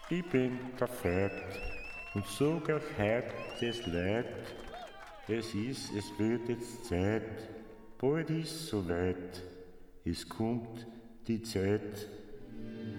Ich bin der Veit und sag euch heut das Leid. Es wird jetzt Zeit, bald ist soweit. Es kommt die Zeit,